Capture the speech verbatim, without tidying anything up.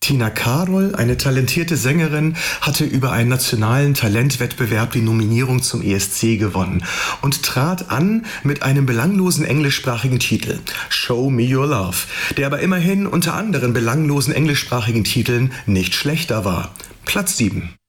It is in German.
Tina Karol, eine talentierte Sängerin, hatte über einen nationalen Talentwettbewerb die Nominierung zum E S C gewonnen und trat an mit einem belanglosen englischsprachigen Titel, Show Me Your Love, der aber immerhin unter anderen belanglosen englischsprachigen Titeln nicht schlechter war. Platz sieben.